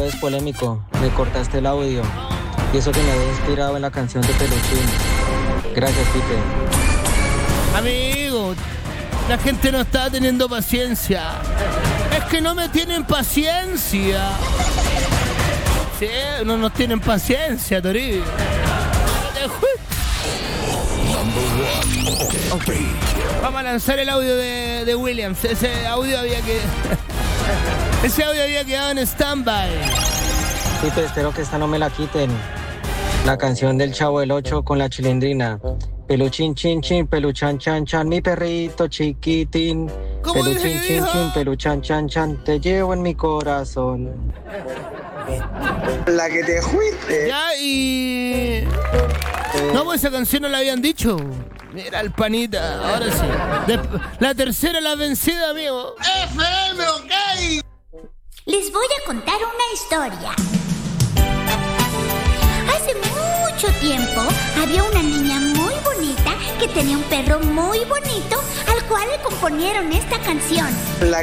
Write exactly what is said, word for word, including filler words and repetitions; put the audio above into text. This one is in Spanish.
eres polémico, me cortaste el audio. Y eso que me había inspirado en la canción de Peluchín. Gracias, Pipe. Amigo, la gente no está teniendo paciencia. Es que no me tienen paciencia. Sí, no nos tienen paciencia, Toribio. Okay. Vamos a lanzar el audio de, de Williams. Ese audio había que... Ese audio había quedado en stand-by. Pipe, espero que esta no me la quiten. La canción del Chavo del Ocho con la Chilindrina. Peluchín, chin, chin, peluchan, chan, chan, mi perrito chiquitín. Peluchín, chin, chin, peluchan, chan, chan, te llevo en mi corazón. La que te fuiste. Ya, y... No, pues esa canción no la habían dicho. Mira el panita, ahora sí. De... La tercera la vencida, amigo. F M, ok. Les voy a contar una historia. Hace mucho tiempo había una niña muy bonita que tenía un perro muy bonito al cual le componieron esta canción. La